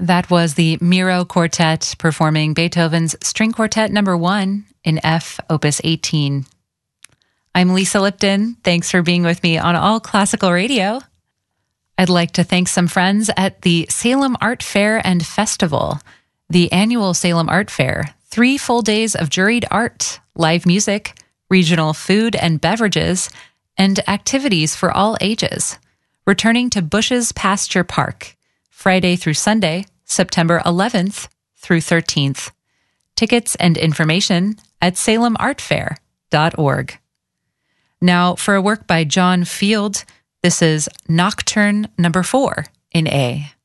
That was the Miro Quartet performing Beethoven's String Quartet No. 1 in F, Opus 18. I'm Lisa Lipton. Thanks for being with me on All Classical Radio. I'd like to thank some friends at the Salem Art Fair and Festival. The annual Salem Art Fair, 3 full days of juried art, live music, regional food and beverages, and activities for all ages. Returning to Bush's Pasture Park, Friday through Sunday, September 11th through 13th. Tickets and information at salemartfair.org. Now for a work by John Field, this is Nocturne No. 4 in A.